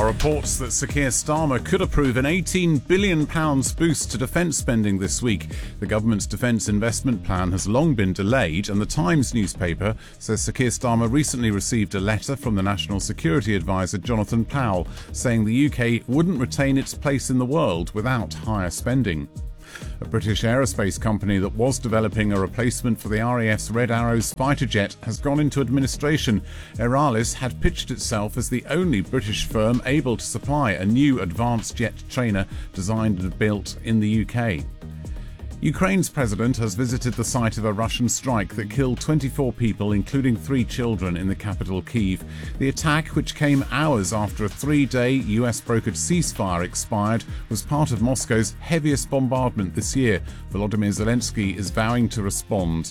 are reports that Sir Keir Starmer could approve an £18 billion boost to defence spending this week. The government's defence investment plan has long been delayed, and the Times newspaper says Sir Keir Starmer recently received a letter from the National Security Advisor Jonathan Powell saying the UK wouldn't retain its place in the world without higher spending. A British aerospace company that was developing a replacement for the RAF's Red Arrows fighter jet has gone into administration. Aeralis had pitched itself as the only British firm able to supply a new advanced jet trainer designed and built in the UK. Ukraine's president has visited the site of a Russian strike that killed 24 people, including 3 children, in the capital Kyiv. The attack, which came hours after a 3-day US-brokered ceasefire expired, was part of Moscow's heaviest bombardment this year. Volodymyr Zelensky is vowing to respond.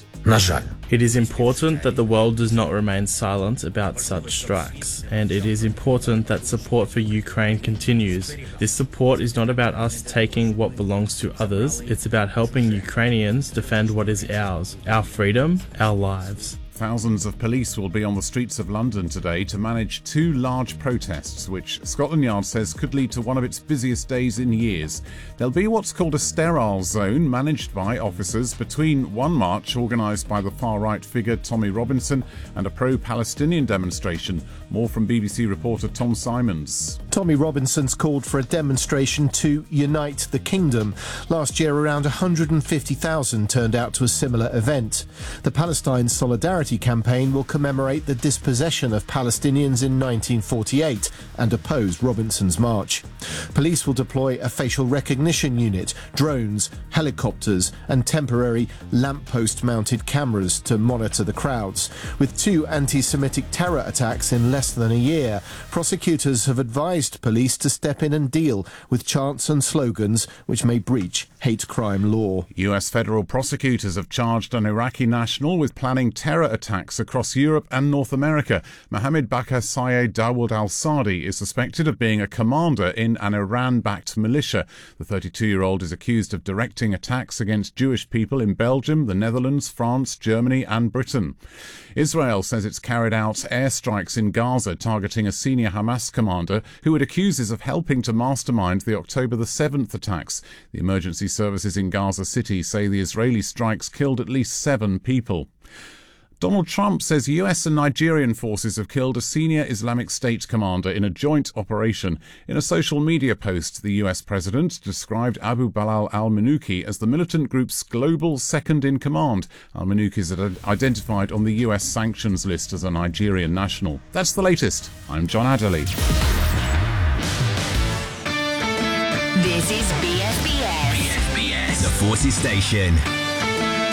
It is important that the world does not remain silent about such strikes, and it is important that support for Ukraine continues. This support is not about us taking what belongs to others, it's about helping Ukrainians defend what is ours, our freedom, our lives. Thousands of police will be on the streets of London today to manage 2 large protests, which Scotland Yard says could lead to one of its busiest days in years. There'll be what's called a sterile zone managed by officers between one march organised by the far-right figure Tommy Robinson and a pro-Palestinian demonstration. More from BBC reporter Tom Simons. Tommy Robinson's called for a demonstration to unite the kingdom. Last year, around 150,000 turned out to a similar event. The Palestine Solidarity campaign will commemorate the dispossession of Palestinians in 1948 and oppose Robinson's march. Police will deploy a facial recognition unit, drones, helicopters and temporary lamppost-mounted cameras to monitor the crowds. With 2 anti-Semitic terror attacks in less than a year, prosecutors have advised police to step in and deal with chants and slogans which may breach hate crime law. US federal prosecutors have charged an Iraqi national with planning terror attacks across Europe and North America. Mohammed Bakr Sayed Dawood al-Sadi is suspected of being a commander in an Iran-backed militia. The 32-year-old is accused of directing attacks against Jewish people in Belgium, the Netherlands, France, Germany and Britain. Israel says it's carried out airstrikes in Gaza targeting a senior Hamas commander who it accuses of helping to mastermind the October the 7th attacks. The emergency services in Gaza City say the Israeli strikes killed at least 7 people. Donald Trump says US and Nigerian forces have killed a senior Islamic State commander in a joint operation. In a social media post, the US president described Abu Bilal al-Manuki as the militant group's global second-in-command. Al-Manuki is identified on the US sanctions list as a Nigerian national. That's the latest. I'm John Adderley. This is BFBS. The Forces Station.